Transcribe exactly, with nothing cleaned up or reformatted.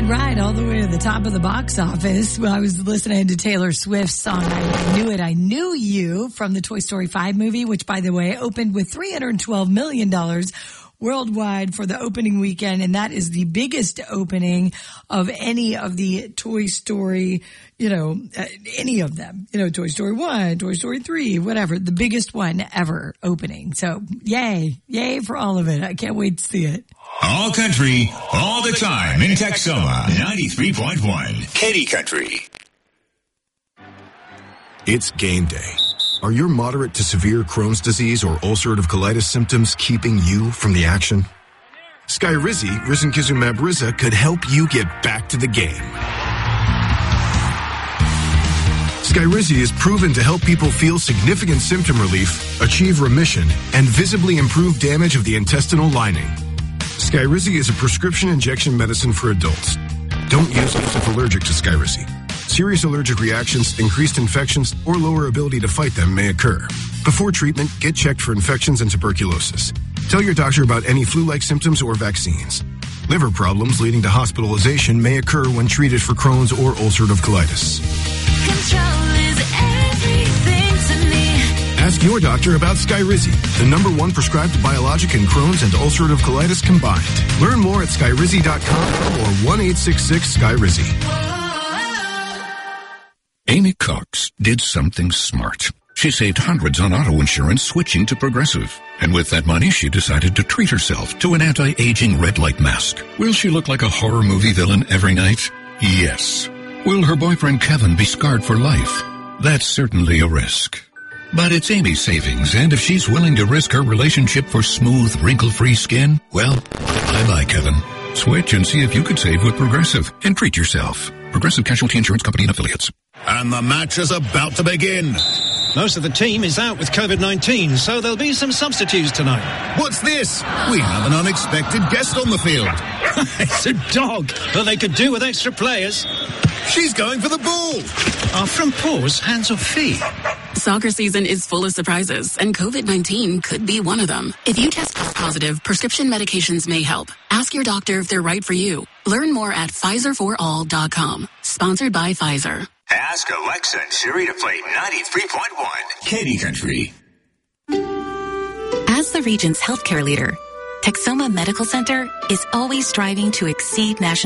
ride all the way to the top of the box office. Well, I was listening to Taylor Swift's song, I Knew It, I Knew You, from the Toy Story five movie, which, by the way, opened with three hundred twelve million dollars worldwide for the opening weekend, and that is the biggest opening of any of the Toy Story, you know, uh, any of them, you know, Toy Story one, Toy Story three, whatever, the biggest one ever opening. So yay, yay for all of it. I can't wait to see it. All country, all the time in Texoma, ninety-three point one, Katy Country. It's game day. Are your moderate to severe Crohn's disease or ulcerative colitis symptoms keeping you from the action? Skyrizi, risankizumab Riza, could help you get back to the game. Skyrizi is proven to help people feel significant symptom relief, achieve remission, and visibly improve damage of the intestinal lining. Skyrizi is a prescription injection medicine for adults. Don't use it if allergic to Skyrizi. Serious allergic reactions, increased infections, or lower ability to fight them may occur. Before treatment, get checked for infections and tuberculosis. Tell your doctor about any flu-like symptoms or vaccines. Liver problems leading to hospitalization may occur when treated for Crohn's or ulcerative colitis. Control is everything to me. Ask your doctor about Skyrizi, the number one prescribed biologic in Crohn's and ulcerative colitis combined. Learn more at skyrizi dot com or one eight six six Skyrizi. Amy Cox did something smart. She saved hundreds on auto insurance switching to Progressive. And with that money, she decided to treat herself to an anti-aging red light mask. Will she look like a horror movie villain every night? Yes. Will her boyfriend Kevin be scarred for life? That's certainly a risk. But it's Amy's savings, and if she's willing to risk her relationship for smooth, wrinkle-free skin, well, bye-bye, Kevin. Switch and see if you could save with Progressive and treat yourself. Progressive Casualty Insurance Company and Affiliates. And the match is about to begin. Most of the team is out with covid nineteen, so there'll be some substitutes tonight. What's this? We have an unexpected guest on the field. It's a dog, but they could do with extra players. She's going for the ball. Are front paws hands or feet? Soccer season is full of surprises, and covid nineteen could be one of them. If you test positive, prescription medications may help. Ask your doctor if they're right for you. Learn more at Pfizer for all dot com. Sponsored by Pfizer. Ask Alexa and Siri to play ninety-three point one, Katy Country. As the region's healthcare leader, Texoma Medical Center is always striving to exceed national